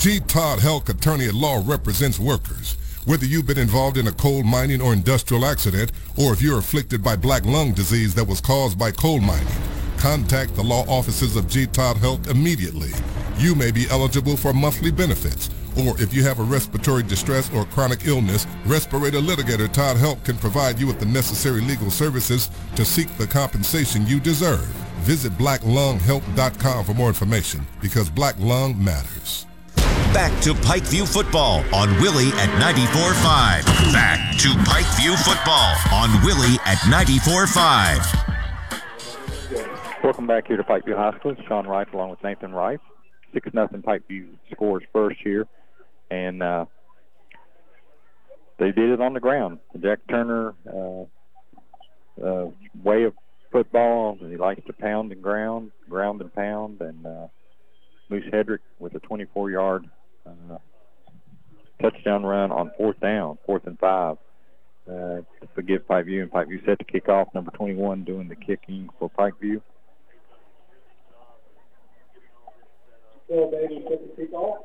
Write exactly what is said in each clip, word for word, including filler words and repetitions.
G. Todd Helk, attorney at law, represents workers. Whether you've been involved in a coal mining or industrial accident, or if you're afflicted by black lung disease that was caused by coal mining, contact the law offices of G. Todd Helk immediately. You may be eligible for monthly benefits, or if you have a respiratory distress or chronic illness, respirator litigator Todd Helk can provide you with the necessary legal services to seek the compensation you deserve. Visit black lung help dot com for more information, because black lung matters. Back to Pikeview football on Willie at ninety-four point five. Back to Pikeview football on Willie at ninety-four point five. Welcome back here to Pikeview High School. It's Sean Rife along with Nathan Rife. six nothing Pikeview scores first here. And uh, they did it on the ground. Jack Turner uh, uh, way of football. He likes to pound and ground, ground and pound. And uh, Moose Hedrick with a twenty-four-yard uh, touchdown run on fourth down, fourth and five. Uh, to forgive Pikeview, and Pikeview set to kick off. Number twenty-one doing the kicking for Pikeview. Bill Bailey set to kick off.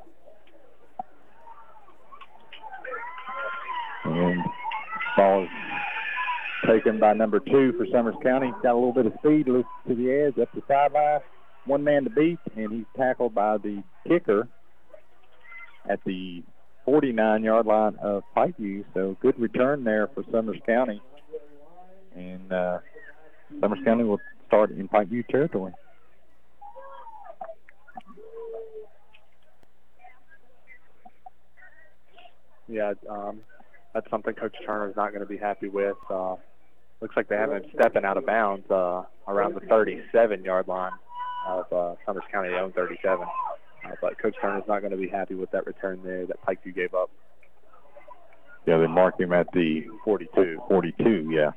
And ball is taken by number two for Summers County. Got a little bit of speed, looks to the edge, up the sideline. One man to beat, and he's tackled by the kicker at the forty-nine-yard line of Pikeview. So good return there for Summers County. And uh, Summers County will start in Pikeview territory. Yeah, um, that's something Coach Turner's not going to be happy with. Uh, looks like they have him stepping out of bounds uh, around the thirty-seven-yard line of uh, Summers County. They own thirty-seven. Uh, but Coach Turner's not going to be happy with that return there that Pikeview gave up. Yeah, they marked him at the forty-two. forty-two, yeah.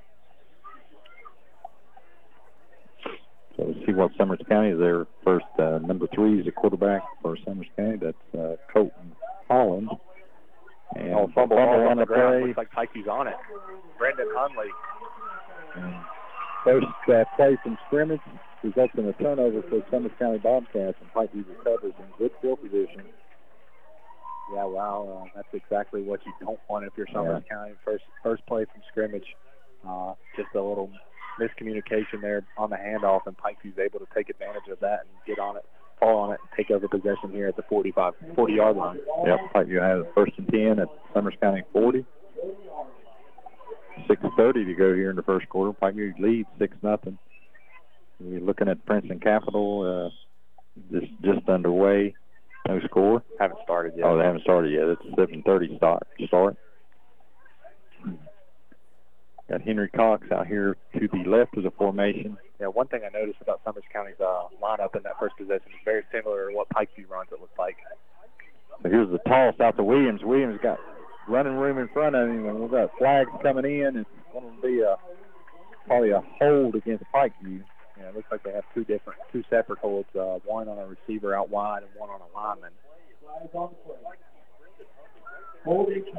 So let's see what Summers County is. Their first uh, number three is a quarterback for Summers County. That's uh, Colton Holland. And oh, fumble, fumble on the ground. play. Looks like Pikeview on it. Brendan Hunley. And first uh, play from scrimmage results in a turnover for Summers County Bobcats, and Pikeview recovers in good field position. Yeah, wow, uh, that's exactly what you don't want if you're Summers Yeah. County. First, first play from scrimmage, uh, just a little miscommunication there on the handoff, and Pikeview's able to take advantage of that and get on it, fall on it, and take over possession here at the forty-five, forty-yard line. Yep, Pikeview has first and ten at Summers County forty. six thirty to go here in the first quarter. Pikeview leads six nothing. We're looking at Princeton Capital, uh, just just underway. No score. Haven't started yet. Oh, they haven't started yet. It's seven thirty start. Start. Got Henry Cox out here to the left of the formation. Yeah, one thing I noticed about Summers County's uh, lineup in that first possession is very similar to what Pikeview runs, it looks like. So here's the toss out to Williams. Williams got running room in front of him, and we've got flags coming in. It's going to be a probably a hold against Pikeview. Yeah, it looks like they have two different, two separate holds, uh, one on a receiver out wide and one on a lineman.